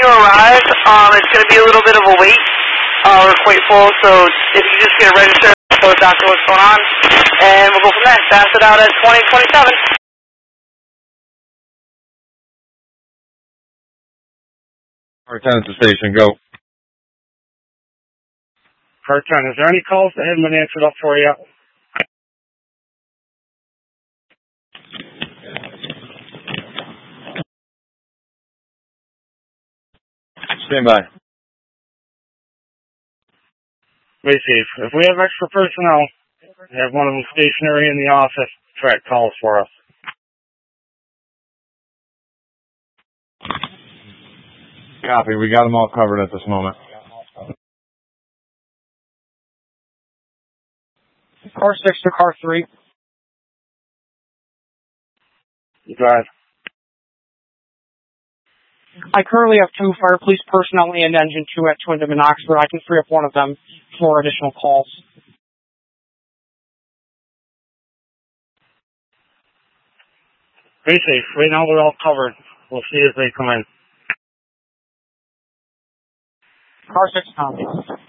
you arrive, it's going to be a little bit of a wait. We're quite full, so if you just get a register, tell the doctor what's going on, and we'll go from there. Pass it out at 2027. Car 10 at the station, go. Car 10, is there any calls that haven't been answered up for you? Stand by. Stay safe. If we have extra personnel, have one of them stationary in the office, track calls for us. Copy. We got them all covered at this moment. Car 6 to car 3. Drive. I currently have 2 fire police personnel and engine 2 at Twindham and Oxford. I can free up one of them for additional calls. Stay safe. Right now we're all covered. We'll see as they come in. Car 6 copy.